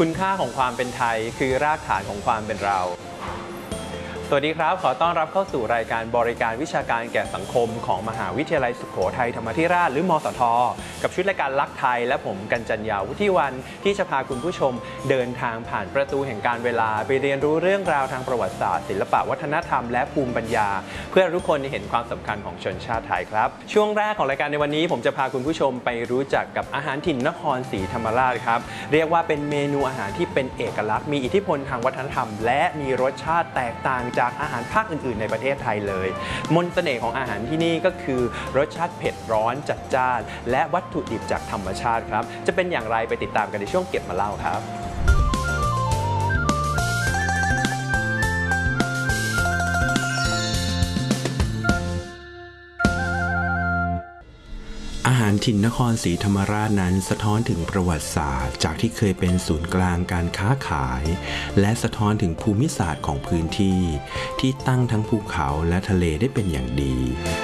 คุณค่าของความเป็นไทยคือรากฐานของความเป็นเราสวัสดีครับขอต้อนรับเข้าสู่รายการบริการวิชาการแก่สังคมของมหาวิทยาลัยสุโขทัยธรรมาธิราชหรือมสทกับชุดรายการลักไทยและผมกัญจัญญาวุฒิวันที่จะพาคุณผู้ชมเดินทางผ่านประตูแห่งการเวลาไปเรียนรู้เรื่องราวทางประวัติศาสตร์ศิลปวัฒนธรรมและภูมิปัญญาเพื่อทุกคนเห็นความสำคัญของชนชาติไทยครับช่วงแรกของรายการในวันนี้ผมจะพาคุณผู้ชมไปรู้จักกับอาหารถิ่นนครศรีธรรมราชครับเรียกว่าเป็นเมนูอาหารที่เป็นเอกลักษณ์มีอิทธิพลทางวัฒนธรรมและมีรสชาติแตกต่างจากอาหารภาคอื่นในประเทศไทยเลยมนต์เสน่ห์ของอาหารที่นี่ก็คือรสชาติเผ็ดร้อนจัดจ้านและวัตถุดิบจากธรรมชาติครับจะเป็นอย่างไรไปติดตามกันในช่วงเก็บมาเล่าครับอาหารถิ่นนครศรีธรรมราชนั้นสะท้อนถึงประวัติศาสตร์จากที่เคยเป็นศูนย์กลางการค้าขายและสะท้อนถึงภูมิศาสตร์ของพื้นที่ที่ตั้งทั้งภูเขาและทะเลได้เป็นอย่างดี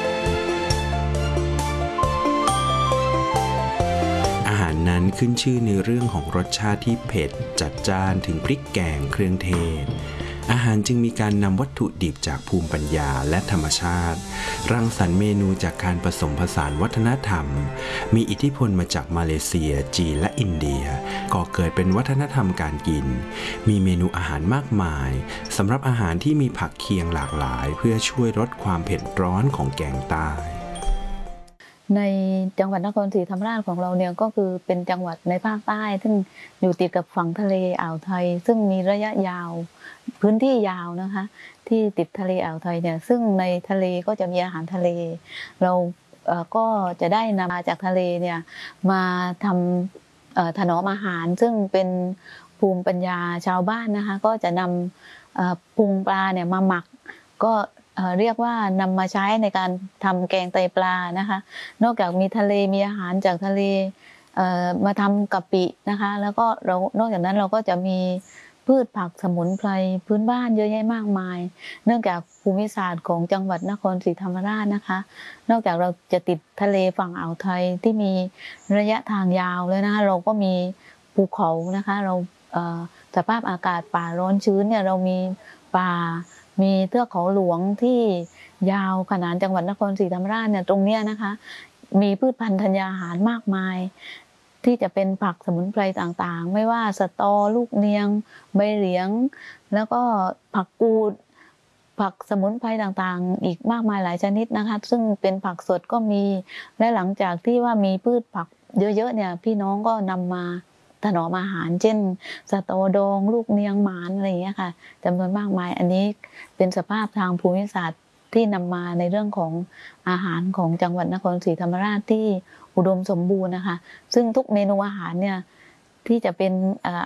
อาหารนั้นขึ้นชื่อในเรื่องของรสชาติที่เผ็ดจัดจ้านถึงพริกแกงเครื่องเทศอาหารจึงมีการนำวัตถุดิบจากภูมิปัญญาและธรรมชาติรังสรรค์เมนูจากการผสมผสานวัฒนธรรมมีอิทธิพลมาจากมาเลเซียจีนและอินเดียก่อเกิดเป็นวัฒนธรรมการกินมีเมนูอาหารมากมายสำหรับอาหารที่มีผักเคียงหลากหลายเพื่อช่วยลดความเผ็ดร้อนของแกงใต้ในจังหวัดนครศรีธรรมราชของเราเนี่ยก็คือเป็นจังหวัดในภาคใต้ซึ่งอยู่ติดกับฝั่งทะเลอ่าวไทยซึ่งมีระยะยาวพื้นที่ยาวนะคะที่ติดทะเลอ่าวไทยเนี่ยซึ่งในทะเลก็จะมีอาหารทะเลเราก็จะได้นำมาจากทะเลเนี่ยมาทำถนอมอาหารซึ่งเป็นภูมิปัญญาชาวบ้านนะคะก็จะนำพุงปลาเนี่ยมาหมักก็เรียกว่านำมาใช้ในการทำแกงไตปลานะคะนอกจากมีทะเลมีอาหารจากทะเลมาทำกะปินะคะแล้วก็นอกจากนั้นเราก็จะมีพืชผักสมุนไพรพื้นบ้านเยอะแยะมากมายเนื่องจากภูมิศาสตร์ของจังหวัดนครศรีธรรมราชนะคะนอกจากเราจะติดทะเลฝั่งอ่าวไทยที่มีระยะทางยาวเลยนะคะเราก็มีภูเขานะคะเราสภาพอากาศป่าร้อนชื้นเนี่ยเรามีป่ามีเทือกเขาหลวงที่ยาวขนานจังหวัดนครศรีธรรมราชเนี่ยตรงเนี้ยนะคะมีพืชพันธุ์ธัญญาหารมากมายที่จะเป็นผักสมุนไพรต่างๆไม่ว่าสะตอลูกเนียงใบเหลียงแล้วก็ผักกูดผักสมุนไพรต่างๆอีกมากมายหลายชนิดนะคะซึ่งเป็นผักสดก็มีและหลังจากที่ว่ามีพืชผักเยอะๆเนี่ยพี่น้องก็นำมาถนอมอาหารเช่นสะตอดองลูกเนียงหมานอะไรอย่างเงี้ยค่ะจำนวนมากมายอันนี้เป็นสภาพทางภูมิศาสตร์ที่นำมาในเรื่องของอาหารของจังหวัดนครศรีธรรมราชที่อุดมสมบูรณ์นะคะซึ่งทุกเมนูอาหารเนี่ยที่จะเป็น